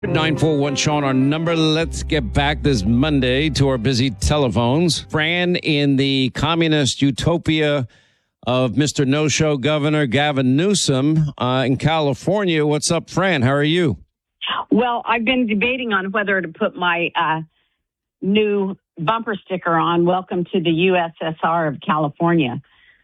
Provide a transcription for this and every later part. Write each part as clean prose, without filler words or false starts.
941 Sean, our number. Let's get back this Monday to our busy telephones. Fran in the communist utopia of Mr. No-Show Governor Gavin Newsom in California. What's up, Fran? How are you? Well, I've been debating on whether to put my new bumper sticker on, Welcome to the USSR of California.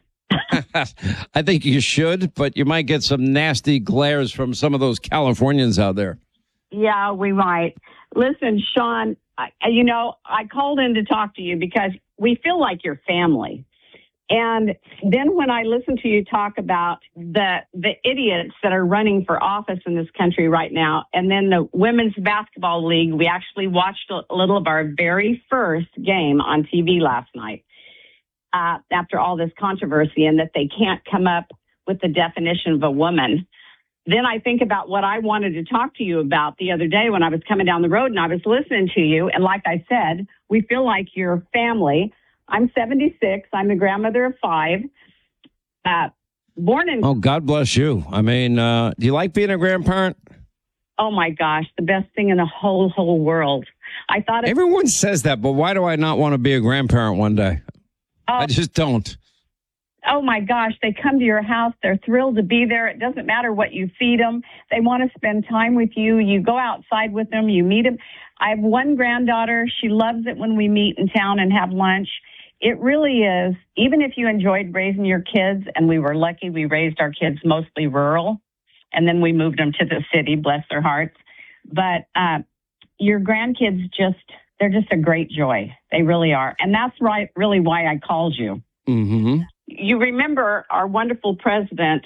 I think you should, but you might get some nasty glares from some of those Californians out there. Yeah, we might. Listen, Sean, I called in to talk to you because we feel like you're family. And then when I listen to you talk about the idiots that are running for office in this country right now, and then the Women's Basketball League, we actually watched a little of our very first game on TV last night after all this controversy and that they can't come up with the definition of a woman. Then I think about what I wanted to talk to you about the other day when I was coming down the road and I was listening to you. And like I said, we feel like you're family. I'm 76. I'm the grandmother of 5. Born in... Oh, God bless you. I mean, do you like being a grandparent? Oh, my gosh. The best thing in the whole world. I thought... Everyone says that, but why do I not want to be a grandparent one day? I just don't. Oh, my gosh, they come to your house. They're thrilled to be there. It doesn't matter what you feed them. They want to spend time with you. You go outside with them. You meet them. I have one granddaughter. She loves it when we meet in town and have lunch. It really is. Even if you enjoyed raising your kids, and we were lucky we raised our kids mostly rural, and then we moved them to the city, bless their hearts. But your grandkids they're just a great joy. They really are. And that's really why I called you. Mm-hmm. You remember our wonderful president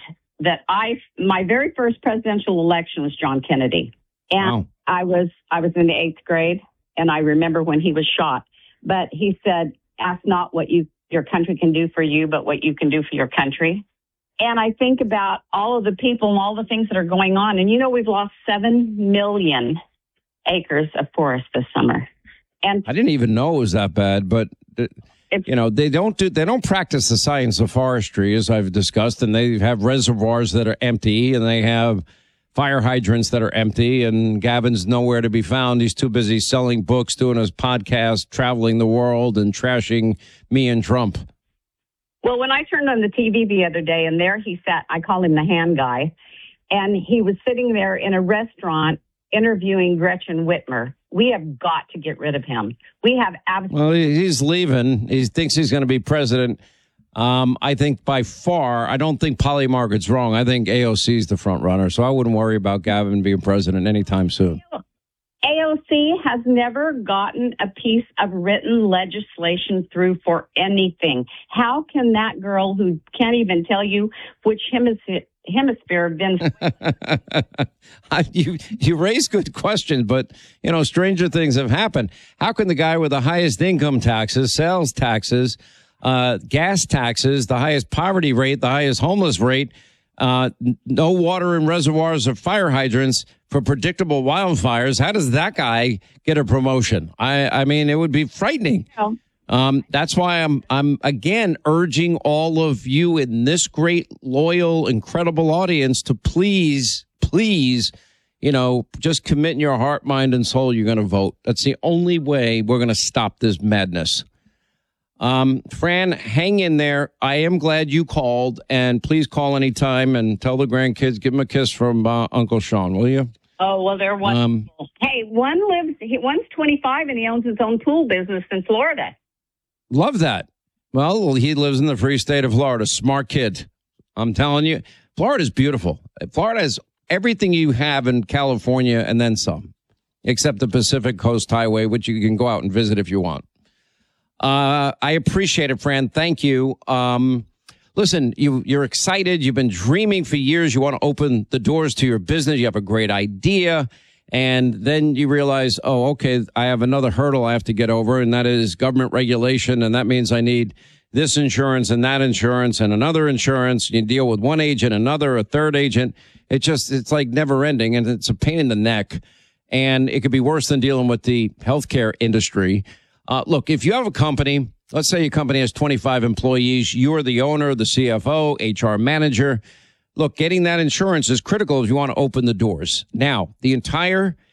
my very first presidential election was John Kennedy. And wow. I was in the 8th grade, and I remember when he was shot. But he said, ask not what your country can do for you, but what you can do for your country. And I think about all of the people and all the things that are going on. And, we've lost 7 million acres of forest this summer. And I didn't even know it was that bad, but... they don't practice the science of forestry, as I've discussed, and they have reservoirs that are empty, and they have fire hydrants that are empty, and Gavin's nowhere to be found. He's too busy selling books, doing his podcast, traveling the world, and trashing me and Trump. Well, when I turned on the TV the other day, and there he sat, I call him the hand guy, and he was sitting there in a restaurant interviewing Gretchen Whitmer. We have got to get rid of him. We have absolutely... Well, he's leaving. He thinks he's going to be president. I think by far, I don't think Polly Margaret's wrong. I think AOC is the front runner, so I wouldn't worry about Gavin being president anytime soon. AOC has never gotten a piece of written legislation through for anything. How can that girl who can't even tell you which hemisphere been... you raise good questions, but stranger things have happened. How can the guy with the highest income taxes, sales taxes, gas taxes, the highest poverty rate, the highest homeless rate, no water in reservoirs or fire hydrants for predictable wildfires, how does that guy get a promotion? I mean, it would be frightening. That's why I'm again urging all of you in this great, loyal, incredible audience to please, just commit in your heart, mind, and soul you're going to vote. That's the only way we're going to stop this madness. Fran, hang in there. I am glad you called, and please call anytime and tell the grandkids, give them a kiss from Uncle Sean, will you? Oh, well, they're wonderful. Hey, one's 25 and he owns his own pool business in Florida. Love that. Well, he lives in the free state of Florida. Smart kid. I'm telling you, Florida's beautiful. Florida has everything you have in California and then some, except the Pacific Coast Highway, which you can go out and visit if you want. I appreciate it, Fran. Thank you. Listen, you're excited. You've been dreaming for years. You want to open the doors to your business. You have a great idea. And then you realize, oh, okay, I have another hurdle I have to get over, and that is government regulation. And that means I need this insurance and that insurance and another insurance. You deal with one agent, another, a third agent. It's like never ending, and it's a pain in the neck. And it could be worse than dealing with the healthcare industry. Look, if you have a company, let's say your company has 25 employees, you're the owner, the CFO, HR manager. Look, getting that insurance is critical if you want to open the doors. Now, the entire